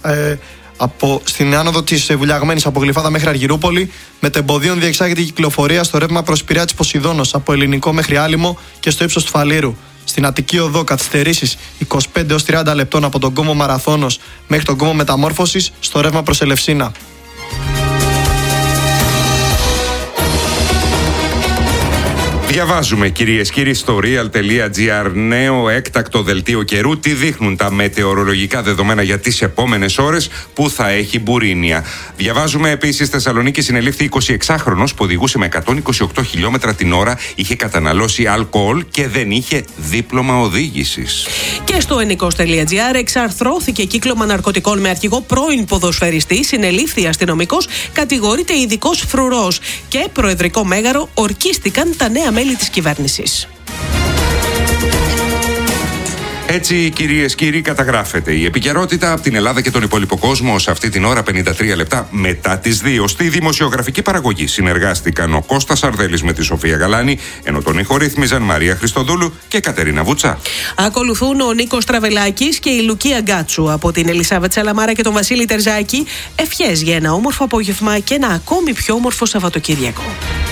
στην άνοδο της Βουλιαγμένης από Γλυφάδα μέχρι Αργυρούπολη. Μετεμποδίων διεξάγεται η κυκλοφορία στο ρεύμα προς Πειραιά της Ποσειδώνος από Ελληνικό μέχρι Άλυμο και στο ύψος του Φαλήρου. Στην Αττική Οδό καθυστερήσεις 25 έως 30 λεπτών από τον κόμμο Μαραθώνος μέχρι τον κόμμο Μεταμόρφωσης στο ρεύμα προς Ελευσίνα. Διαβάζουμε, κυρίες και κύριοι, στο real.gr νέο έκτακτο δελτίο καιρού. Τι δείχνουν τα μετεωρολογικά δεδομένα για τις επόμενες ώρες που θα έχει μπουρίνια. Διαβάζουμε επίσης, Θεσσαλονίκη συνελήφθη 26χρονος που οδηγούσε με 128 χιλιόμετρα την ώρα, είχε καταναλώσει αλκοόλ και δεν είχε δίπλωμα οδήγησης. Και στο ενικός.gr εξαρθρώθηκε κύκλωμα ναρκωτικών με αρχηγό πρώην ποδοσφαιριστή, συνελήφθη αστυνομικός, κατηγορείται ειδικός φρουρός και προεδρικό μέγαρο ορκίστηκαν τα νέα μέλη της κυβέρνησης. Έτσι, κυρίες και κύριοι, καταγράφεται η επικαιρότητα από την Ελλάδα και τον υπόλοιπο κόσμο σε αυτή την ώρα, 53 λεπτά μετά τις 2. Στη δημοσιογραφική παραγωγή συνεργάστηκαν ο Κώστας Αρδέλης με τη Σοφία Γαλάνη, ενώ τον ήχο ρύθμιζαν Μαρία Χριστοδούλου και Κατερίνα Βουτσά. Ακολουθούν ο Νίκος Τραβελάκης και η Λουκία Γκάτσου. Από την Ελισάβετ Σαλαμάρα και τον Βασίλη Τερζάκη, ευχές για ένα όμορφο απόγευμα και ένα ακόμη πιο όμορφο Σαββατοκύριακο.